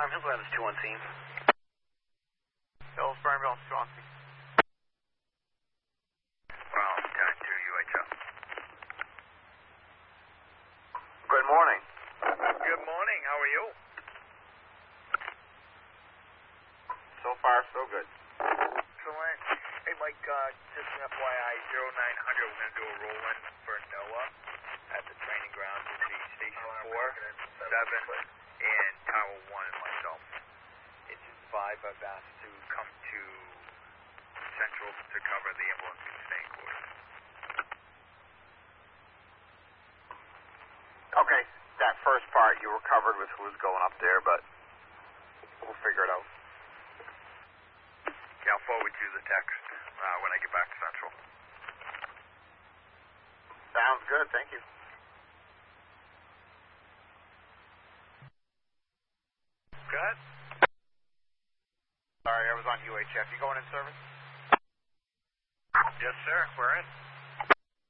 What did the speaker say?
Farm Hills Labs 2 on scene. Hills, Farmville, Swansea. Well, 10-2 UHF. Good morning. Good morning. How are you? So far, so good. Excellent. Hey, Mike, just an FYI, 0900, we're going to do a roll-in for NOAA at the training grounds. It'll be Station 4, 7, and Tower 1 and myself. Engine 5, I've asked to come to Central to cover the ambulance and staying course. Okay, that first part you were covered with who's going up there, but we'll figure it out. Yeah, I'll forward you the text when I get back to Central. Sounds good, thank you. Good? Sorry, I was on UHF. You going in service? Yes, sir. We're in.